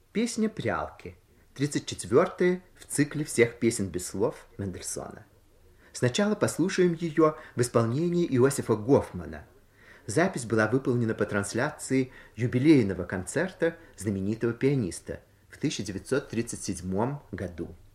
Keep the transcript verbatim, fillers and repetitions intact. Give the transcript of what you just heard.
Песня «Прялки», тридцать четвёртая в цикле всех песен без слов Мендельсона. Сначала послушаем ее в исполнении Иосифа Гофмана. Запись была выполнена по трансляции юбилейного концерта знаменитого пианиста в тысяча девятьсот тридцать седьмом году.